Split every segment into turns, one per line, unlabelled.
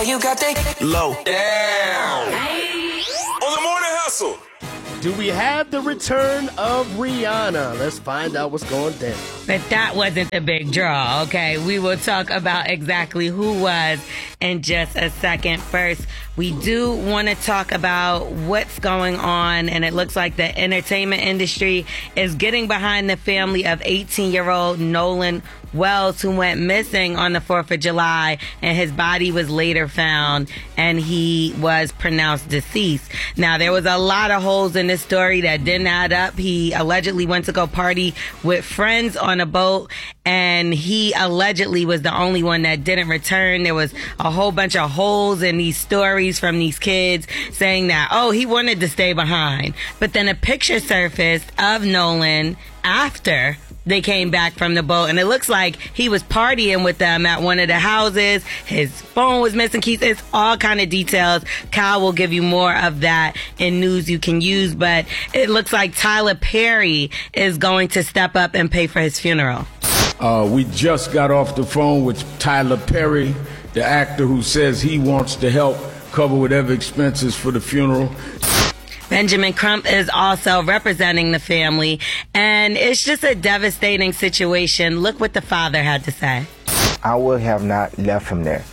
you got that low.
Damn. On the morning hustle.
Do we have the return of Rihanna? Let's find out what's going down.
But that wasn't the big draw, okay? We will talk about exactly who was in just a second. First, we do want to talk about what's going on, and it looks like the entertainment industry is getting behind the family of 18-year-old Nolan Wells, who went missing on the 4th of July, and his body was later found, and he was pronounced deceased. Now, there was a lot of holes in this story that didn't add up. He allegedly went to go party with friends on a boat, and he allegedly was the only one that didn't return. There was a whole bunch of holes in these stories from these kids saying that, oh, he wanted to stay behind. But then a picture surfaced of Nolan after they came back from the boat, and it looks like he was partying with them at one of the houses. His phone was missing, keys. It's all kind of details. Kyle will give you more of that in news you can use, but it looks like Tyler Perry is going to step up and pay for his funeral.
We just got off the phone with Tyler Perry, the actor who says he wants to help cover whatever expenses for the funeral.
Benjamin Crump is also representing the family, and it's just a devastating situation. Look what the father had to say.
I would have not left him there.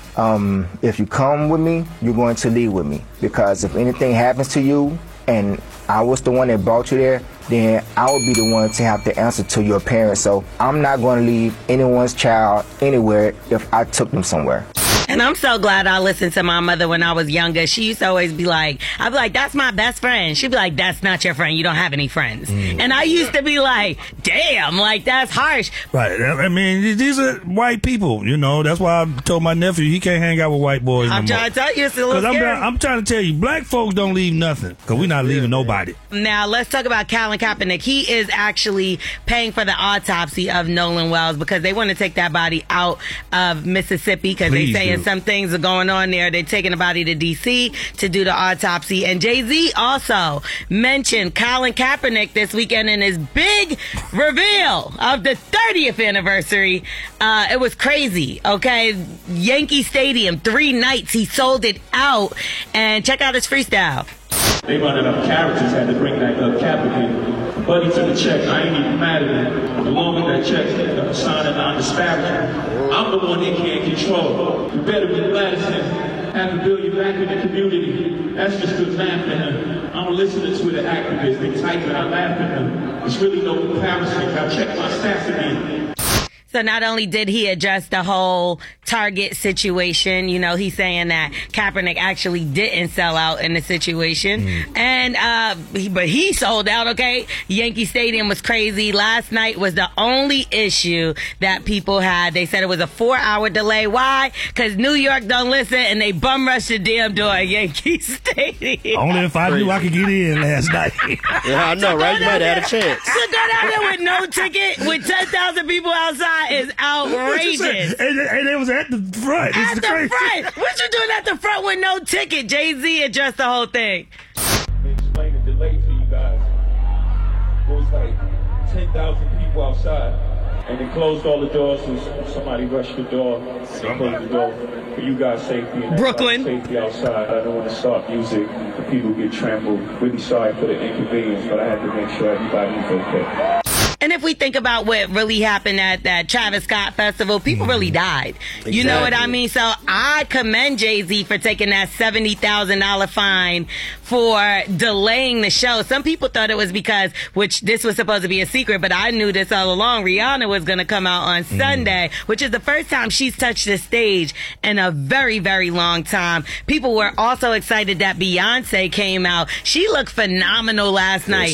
If you come with me, you're going to leave with me. Because if anything happens to you, and I was the one that brought you there, then I would be the one to have to answer to your parents. So I'm not going to leave anyone's child anywhere if I took them somewhere.
And I'm so glad I listened to my mother when I was younger. She used to always be like, I'd be like, that's my best friend. She'd be like, that's not your friend. You don't have any friends. And I used to be like, damn, like, that's harsh.
Right. I mean, these are white people, you know. That's why I told my nephew he can't hang out with white boys
I'm trying to tell you, it's a little scary.
I'm trying to tell you, black folks don't leave nothing, because we're not leaving nobody.
Now, let's talk about Colin Kaepernick. He is actually paying for the autopsy of Nolan Wells because they want to take that body out of Mississippi because they saying some things are going on there. They're taking the body to D.C. to do the autopsy. And Jay-Z also mentioned Colin Kaepernick this weekend in his big reveal of the 30th anniversary. It was crazy, okay? Yankee Stadium, 3 nights. He sold it out. And check out his freestyle.
They running up characters, had to bring back up Kaepernick. Buddy took a check, I ain't even mad at him. The longer that check, the sign of non-disparagement. I'm the one they can't control. You better be glad as him. Have to build you back in the community. That's just good math for him. I'm listening to the activists, they type and I laugh at them. There's really no comparison. I check my stats again.
So not only did he address the whole Target situation, you know, he's saying that Kaepernick actually didn't sell out in the situation. And, but he sold out, okay? Yankee Stadium was crazy. Last night was the only issue that people had. They said it was a 4-hour delay. Why? Because New York don't listen and they bum rushed the damn door at Yankee Stadium.
Only if I knew I could get in last night.
Yeah, I know, right? You might have had a chance.
To go down there with no ticket, with 10,000 people outside is outrageous.
And it was at the front.
At the front. What you doing at the front with no ticket? Jay-Z addressed the whole thing.
Explain the delay to you guys. It was like 10,000 people outside. And they closed all the doors, so somebody rushed the door. They closed the door for you guys' safety. And
Brooklyn.
Safety outside. I don't want to start music. The people get trampled. Really sorry for the inconvenience, but I had to make sure everybody was okay.
And if we think about what really happened at that Travis Scott festival, people really died.
Exactly.
You know what I mean? So I commend Jay-Z for taking that $70,000 fine for delaying the show. Some people thought it was because, which this was supposed to be a secret, but I knew this all along, Rihanna was going to come out on Sunday, which is the first time she's touched the stage in a very, very long time. People were also excited that Beyonce came out. She looked phenomenal last night.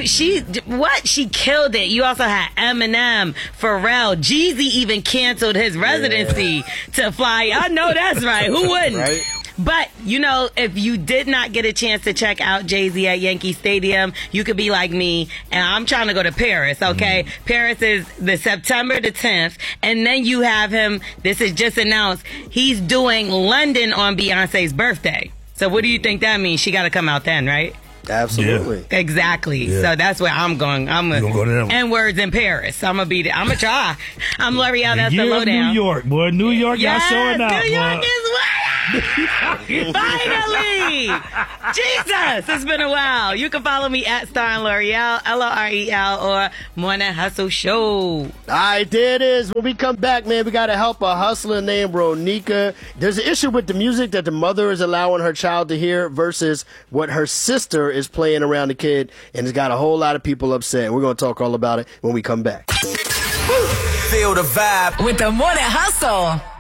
She killed it. You also had Eminem, Pharrell, Jeezy even canceled his residency to fly. I know that's right. Who wouldn't?
Right?
But, you know, if you did not get a chance to check out Jay-Z at Yankee Stadium, you could be like me, and I'm trying to go to Paris, okay? Paris is the September the 10th, and then you have him, this is just announced, he's doing London on Beyonce's birthday. So what do you think that means? She got to come out then, right?
Absolutely.
Yeah. Exactly. Yeah. So that's where I'm going. I'm going to go to them. N-words in Paris. I'm going to be there. I'm going to try. I'm L'Oreal. That's the lowdown.
New York, boy. New York, y'all showing out,
New York
boy.
is what? Finally! Jesus! It's been a while. You can follow me at Starring L'Oreal, L-O-R-E-L, or Morning Hustle Show.
All right, there it is. When we come back, man, we got to help a hustler named Ronika. There's an issue with the music that the mother is allowing her child to hear versus what her sister is playing around the kid, and it's got a whole lot of people upset. We're going to talk all about it when we come back.
Feel the vibe
with the Morning Hustle.